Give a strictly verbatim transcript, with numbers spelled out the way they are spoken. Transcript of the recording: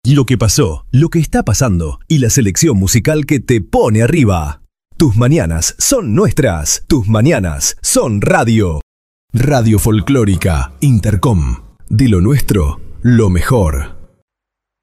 Lo que pasó, lo que está pasando y la selección musical que te pone arriba. Tus mañanas son nuestras. Tus mañanas son radio. Radio Folclórica Intercom. De lo nuestro, lo mejor.